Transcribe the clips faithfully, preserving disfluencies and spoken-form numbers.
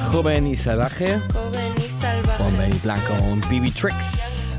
Joven y Salvaje von Benny Blanco und Bibi Tricks.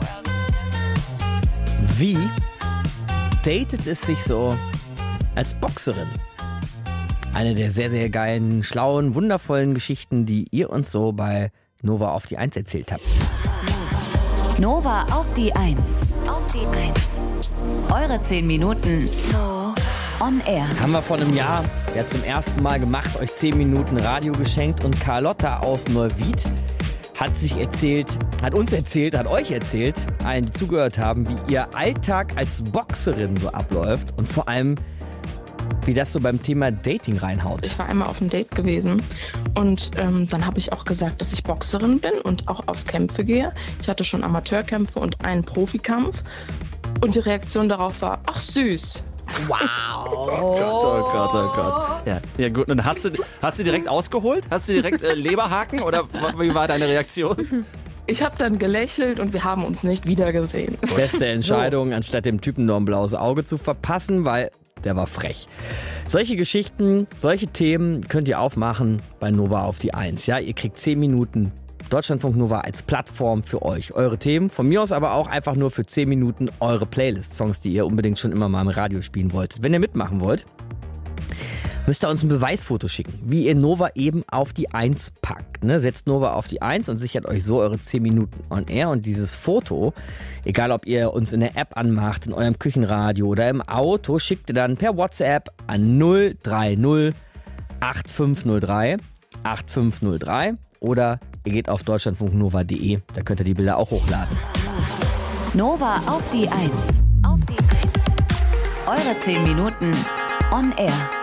Wie datet es sich so als Boxerin? Eine der sehr, sehr geilen, schlauen, wundervollen Geschichten, die ihr uns so bei Nova auf die Eins erzählt habt. Nova auf die Eins. Auf die Eins. Eure zehn Minuten on air. Haben wir vor einem Jahr ja zum ersten Mal gemacht, euch zehn Minuten Radio geschenkt und Carlotta aus Neuwied hat sich erzählt, hat uns erzählt, hat euch erzählt, allen, die zugehört haben, wie ihr Alltag als Boxerin so abläuft und vor allem, wie das so beim Thema Dating reinhaut. Ich war einmal auf einem Date gewesen und ähm, dann habe ich auch gesagt, dass ich Boxerin bin und auch auf Kämpfe gehe. Ich hatte schon Amateurkämpfe und einen Profikampf und die Reaktion darauf war, ach süß. Wow. Oh Gott, oh Gott, oh Gott. Ja, ja gut. Und hast du, hast du direkt ausgeholt? Hast du direkt äh, Leberhaken oder wie war deine Reaktion? Ich habe dann gelächelt und wir haben uns nicht wiedergesehen. Beste Entscheidung, anstatt dem Typen nur ein blaues Auge zu verpassen, weil der war frech. Solche Geschichten, solche Themen könnt ihr aufmachen bei Nova auf die Eins. Ja, ihr kriegt zehn Minuten Deutschlandfunk Nova als Plattform für euch. Eure Themen, von mir aus aber auch einfach nur für zehn Minuten eure Playlist-Songs, die ihr unbedingt schon immer mal im Radio spielen wolltet. Wenn ihr mitmachen wollt, müsst ihr uns ein Beweisfoto schicken, wie ihr Nova eben auf die Eins packt. Ne? Setzt Nova auf die Eins und sichert euch so eure zehn Minuten on air. Und dieses Foto, egal ob ihr uns in der App anmacht, in eurem Küchenradio oder im Auto, schickt ihr dann per WhatsApp an null drei null acht fünf null drei acht fünf null drei oder ihr geht auf deutschlandfunknova punkt de, da könnt ihr die Bilder auch hochladen. Nova auf die Eins. Auf die Eins. Eure zehn Minuten on air.